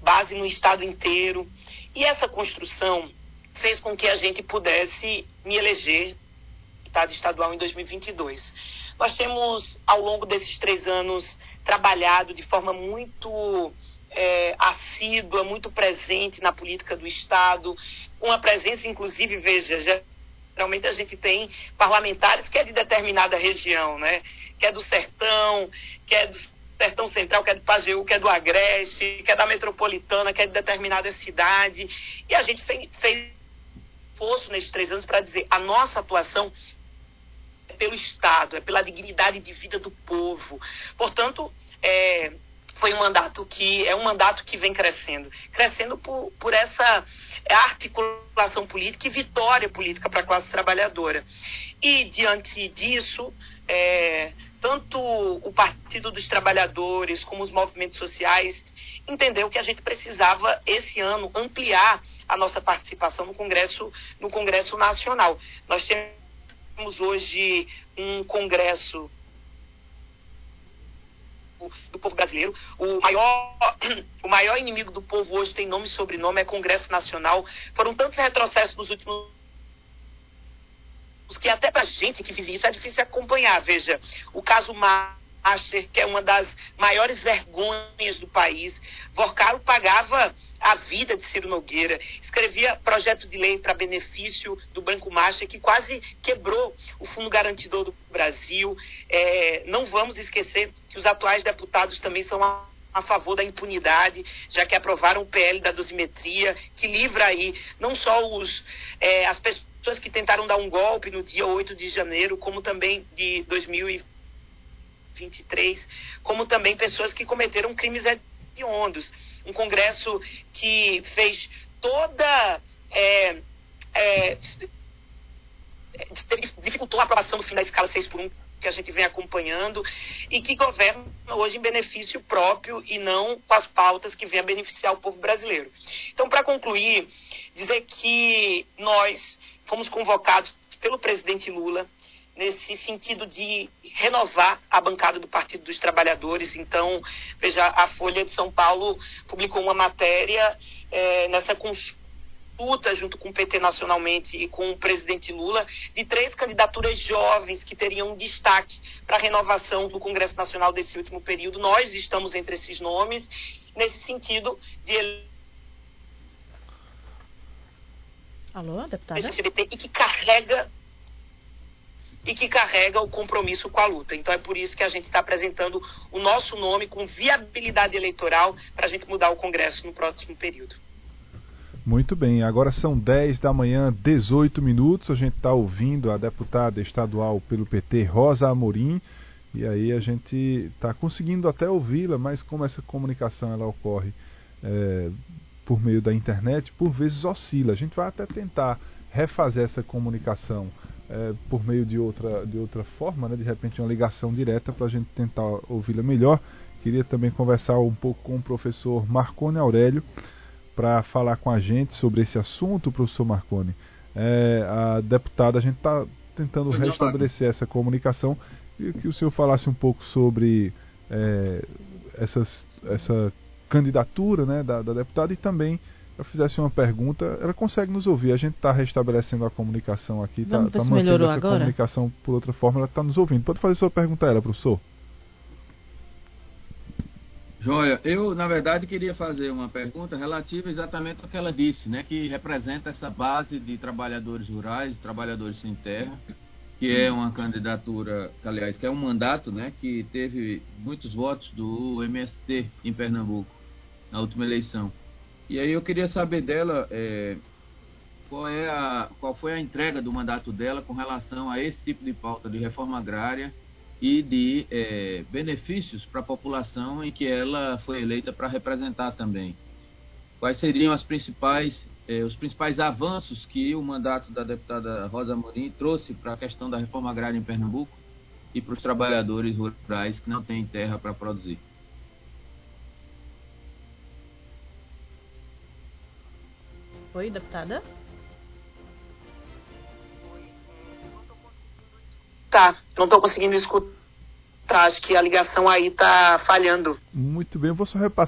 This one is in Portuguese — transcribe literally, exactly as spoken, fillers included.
base no estado inteiro. E essa construção fez com que a gente pudesse me eleger deputado estadual em dois mil e vinte e dois. Nós temos, ao longo desses três anos, trabalhado de forma muito é, assídua, muito presente na política do Estado, uma presença, inclusive, veja, geralmente a gente tem parlamentares que é de determinada região, né? Que é do Sertão, que é do Sertão Central, que é do Pajeú, que é do Agreste, que é da Metropolitana, que é de determinada cidade. E a gente fez, fez esforço nesses três anos para dizer a nossa atuação é pelo Estado, é pela dignidade de vida do povo. Portanto, é, foi um mandato que é um mandato que vem crescendo, crescendo por, por essa articulação política e vitória política para a classe trabalhadora. E, diante disso, é, tanto o Partido dos Trabalhadores como os movimentos sociais entendeu que a gente precisava, esse ano, ampliar a nossa participação no Congresso, no Congresso Nacional. Nós temos hoje um Congresso do povo brasileiro. O maior, o maior inimigo do povo hoje tem nome e sobrenome, é Congresso Nacional. Foram tantos retrocessos nos últimos que até para a gente que vive isso é difícil acompanhar. Veja, o caso Master, que é uma das maiores vergonhas do país. Vorcaro pagava a vida de Ciro Nogueira, escrevia projeto de lei para benefício do Banco Master, que quase quebrou o Fundo Garantidor do Brasil. É, não vamos esquecer que os atuais deputados também são a a favor da impunidade, já que aprovaram o P L da dosimetria, que livra aí não só os, é, as pessoas que tentaram dar um golpe no dia oito de janeiro, como também de dois mil e vinte e três, como também pessoas que cometeram crimes hediondos. Um Congresso que fez toda... É, é, dificultou a aprovação do fim da escala seis por um, que a gente vem acompanhando, e que governa hoje em benefício próprio e não com as pautas que vêm a beneficiar o povo brasileiro. Então, para concluir, dizer que nós fomos convocados pelo presidente Lula nesse sentido de renovar a bancada do Partido dos Trabalhadores. Então, veja, a Folha de São Paulo publicou uma matéria é, nessa consulta, junto com o P T nacionalmente e com o presidente Lula, de três candidaturas jovens que teriam um destaque para a renovação do Congresso Nacional desse último período. Nós estamos entre esses nomes, nesse sentido de... Alô, deputada? L G B T, e que carrega e que carrega o compromisso com a luta. Então é por isso que a gente está apresentando o nosso nome com viabilidade eleitoral para a gente mudar o Congresso no próximo período. Muito bem, agora são dez da manhã, dezoito minutos, a gente está ouvindo a deputada estadual pelo P T, Rosa Amorim, e aí a gente está conseguindo até ouvi-la, mas como essa comunicação ela ocorre é, por meio da internet, por vezes oscila. A gente vai até tentar refazer essa comunicação é, por meio de outra, de outra forma, né, de repente uma ligação direta para a gente tentar ouvi-la melhor. Queria também conversar um pouco com o professor Marconi Aurélio, para falar com a gente sobre esse assunto, professor Marconi. É, a deputada, a gente está tentando restabelecer essa comunicação e que o senhor falasse um pouco sobre é, essas, essa candidatura, né, da, da deputada, e também eu fizesse uma pergunta. Ela consegue nos ouvir? A gente está restabelecendo a comunicação aqui, está tá mantendo essa agora? comunicação por outra forma, ela está nos ouvindo. Pode fazer sua pergunta a ela, professor? Joia, eu na verdade queria fazer uma pergunta relativa exatamente ao que ela disse, né, que representa essa base de trabalhadores rurais, trabalhadores sem terra, que é uma candidatura, aliás, que é um mandato, né, que teve muitos votos do M S T em Pernambuco na última eleição. E aí eu queria saber dela é, qual, é a, qual foi a entrega do mandato dela com relação a esse tipo de pauta de reforma agrária e de é, benefícios para a população em que ela foi eleita para representar também. Quais seriam as principais, é, os principais avanços que o mandato da deputada Rosa Amorim trouxe para a questão da reforma agrária em Pernambuco e para os trabalhadores rurais que não têm terra para produzir? Oi, deputada? Tá, não estou conseguindo escutar, acho que a ligação aí está falhando. Muito bem, eu vou só repassar